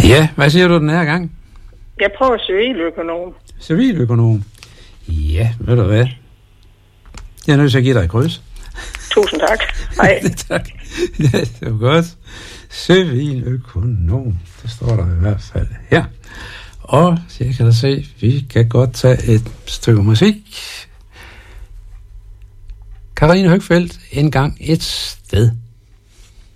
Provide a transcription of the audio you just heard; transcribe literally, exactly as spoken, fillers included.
Ja, hvad siger du den her gang? Jeg prøver civiløkonom. Civiløkonom? Ja, ved du hvad? Jeg er nødt til at give dig et kryds. Tusind tak. Hej. Tak. Ja, det var godt. Civiløkonom, det står der i hvert fald her. Og så jeg kan da se, vi kan godt tage et stykke musik. Karina Høgfeldt, En gang et sted.